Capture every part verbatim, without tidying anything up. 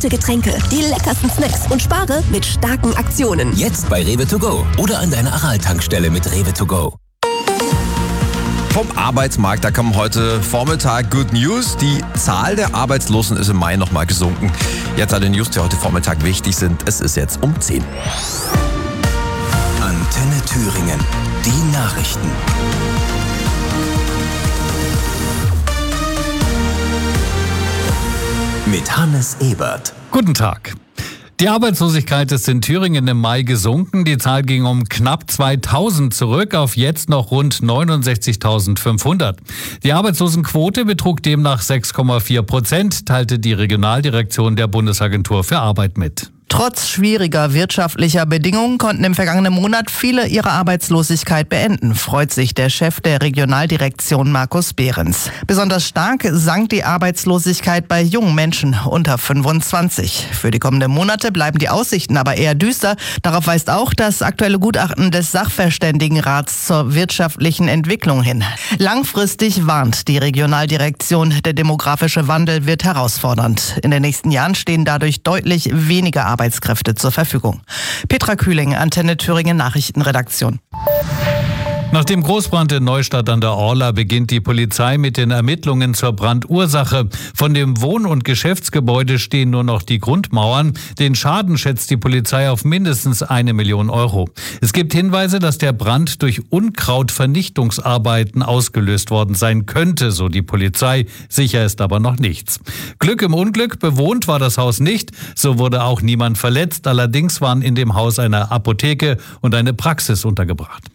Kalte Getränke, die leckersten Snacks und spare mit starken Aktionen. Jetzt bei Rewe to go oder an deiner Aral-Tankstelle mit Rewe to go. Vom Arbeitsmarkt, da kommen heute Vormittag Good News. Die Zahl der Arbeitslosen ist im Mai nochmal gesunken. Jetzt alle News, die heute Vormittag wichtig sind. Es ist jetzt um zehn. Antenne Thüringen, die Nachrichten. Mit Hannes Ebert. Guten Tag. Die Arbeitslosigkeit ist in Thüringen im Mai gesunken. Die Zahl ging um knapp zweitausend zurück auf jetzt noch rund neunundsechzigtausendfünfhundert. Die Arbeitslosenquote betrug demnach sechs Komma vier Prozent, teilte die Regionaldirektion der Bundesagentur für Arbeit mit. Trotz schwieriger wirtschaftlicher Bedingungen konnten im vergangenen Monat viele ihre Arbeitslosigkeit beenden, freut sich der Chef der Regionaldirektion Markus Behrens. Besonders stark sank die Arbeitslosigkeit bei jungen Menschen unter fünfundzwanzig. Für die kommenden Monate bleiben die Aussichten aber eher düster. Darauf weist auch das aktuelle Gutachten des Sachverständigenrats zur wirtschaftlichen Entwicklung hin. Langfristig warnt die Regionaldirektion, der demografische Wandel wird herausfordernd. In den nächsten Jahren stehen dadurch deutlich weniger Arbeitskräfte Arbeitskräfte zur Verfügung. Petra Kühling, Antenne Thüringen Nachrichtenredaktion. Nach dem Großbrand in Neustadt an der Orla beginnt die Polizei mit den Ermittlungen zur Brandursache. Von dem Wohn- und Geschäftsgebäude stehen nur noch die Grundmauern. Den Schaden schätzt die Polizei auf mindestens eine Million Euro. Es gibt Hinweise, dass der Brand durch Unkrautvernichtungsarbeiten ausgelöst worden sein könnte, so die Polizei. Sicher ist aber noch nichts. Glück im Unglück, bewohnt war das Haus nicht. So wurde auch niemand verletzt. Allerdings waren in dem Haus eine Apotheke und eine Praxis untergebracht.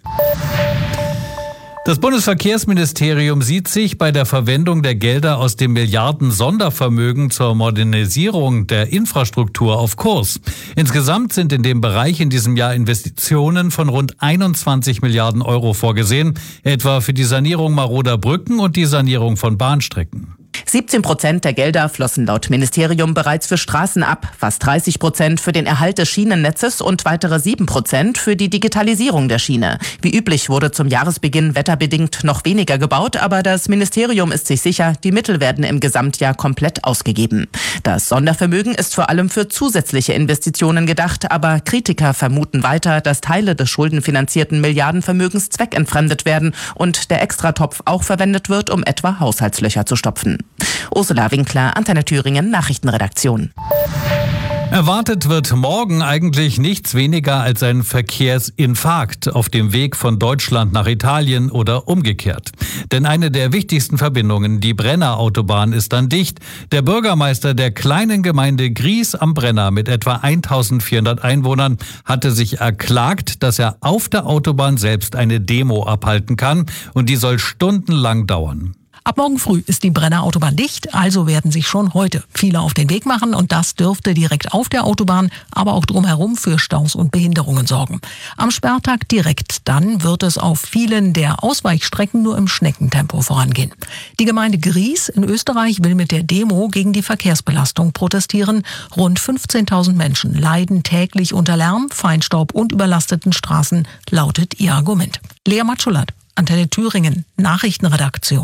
Das Bundesverkehrsministerium sieht sich bei der Verwendung der Gelder aus dem Milliarden-Sondervermögen zur Modernisierung der Infrastruktur auf Kurs. Insgesamt sind in dem Bereich in diesem Jahr Investitionen von rund einundzwanzig Milliarden Euro vorgesehen, etwa für die Sanierung maroder Brücken und die Sanierung von Bahnstrecken. siebzehn Prozent der Gelder flossen laut Ministerium bereits für Straßen ab, fast dreißig Prozent für den Erhalt des Schienennetzes und weitere sieben Prozent für die Digitalisierung der Schiene. Wie üblich wurde zum Jahresbeginn wetterbedingt noch weniger gebaut, aber das Ministerium ist sich sicher, die Mittel werden im Gesamtjahr komplett ausgegeben. Das Sondervermögen ist vor allem für zusätzliche Investitionen gedacht, aber Kritiker vermuten weiter, dass Teile des schuldenfinanzierten Milliardenvermögens zweckentfremdet werden und der Extratopf auch verwendet wird, um etwa Haushaltslöcher zu stopfen. Ursula Winkler, Antenne Thüringen Nachrichtenredaktion. Erwartet wird morgen eigentlich nichts weniger als ein Verkehrsinfarkt auf dem Weg von Deutschland nach Italien oder umgekehrt. Denn eine der wichtigsten Verbindungen, die Brenner-Autobahn, ist dann dicht. Der Bürgermeister der kleinen Gemeinde Gries am Brenner mit etwa eintausendvierhundert Einwohnern hatte sich erklagt, dass er auf der Autobahn selbst eine Demo abhalten kann und die soll stundenlang dauern. Ab morgen früh ist die Brenner Autobahn dicht, also werden sich schon heute viele auf den Weg machen und das dürfte direkt auf der Autobahn, aber auch drumherum für Staus und Behinderungen sorgen. Am Sperrtag direkt dann wird es auf vielen der Ausweichstrecken nur im Schneckentempo vorangehen. Die Gemeinde Gries in Österreich will mit der Demo gegen die Verkehrsbelastung protestieren. Rund fünfzehntausend Menschen leiden täglich unter Lärm, Feinstaub und überlasteten Straßen, lautet ihr Argument. Lea Matschulat, Antenne Thüringen, Nachrichtenredaktion.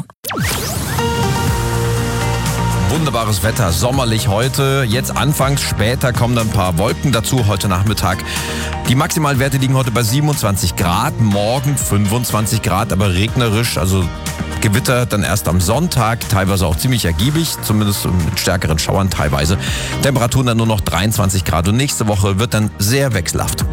Wunderbares Wetter, sommerlich heute. Jetzt anfangs, später kommen dann ein paar Wolken dazu heute Nachmittag. Die Maximalwerte liegen heute bei siebenundzwanzig Grad, morgen fünfundzwanzig Grad, aber regnerisch, also Gewitter dann erst am Sonntag, teilweise auch ziemlich ergiebig, zumindest mit stärkeren Schauern teilweise. Temperaturen dann nur noch dreiundzwanzig Grad und nächste Woche wird dann sehr wechselhaft.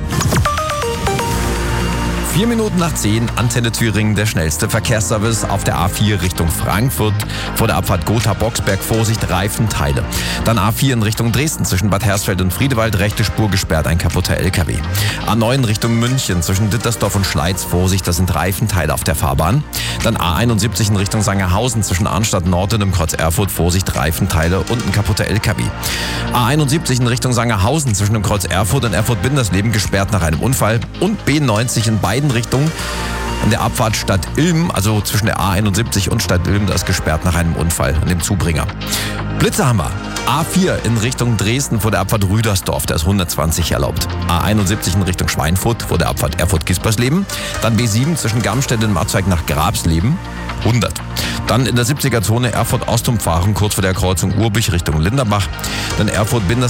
Vier Minuten nach zehn, Antenne Thüringen, der schnellste Verkehrsservice auf der A vier Richtung Frankfurt. Vor der Abfahrt Gotha-Boxberg, Vorsicht, Reifenteile. Dann A vier in Richtung Dresden, zwischen Bad Hersfeld und Friedewald, rechte Spur gesperrt, ein kaputter L K W. A neun Richtung München, zwischen Dittersdorf und Schleiz, Vorsicht, das sind Reifenteile auf der Fahrbahn. Dann A einundsiebzig in Richtung Sangerhausen, zwischen Arnstadt Nord und dem Kreuz Erfurt, Vorsicht, Reifenteile und ein kaputter L K W. A einundsiebzig in Richtung Sangerhausen, zwischen dem Kreuz Erfurt und Erfurt-Bindersleben, gesperrt nach einem Unfall. Und B neunzig in beiden Richtungen. An der Abfahrt Stadt Ilm, also zwischen der A einundsiebzig und Stadt Ilm, da ist gesperrt nach einem Unfall an dem Zubringer. Blitze haben wir. A vier in Richtung Dresden vor der Abfahrt Rüdersdorf, da ist hundertzwanzig erlaubt. A einundsiebzig in Richtung Schweinfurt vor der Abfahrt Erfurt-Gispersleben. Dann B sieben zwischen Gamstedt und Marzweig nach Grabsleben, hundert. Dann in der siebziger Zone Erfurt-Ost umfahren, kurz vor der Kreuzung Urbich Richtung Linderbach. Dann Erfurt-Bindersdorf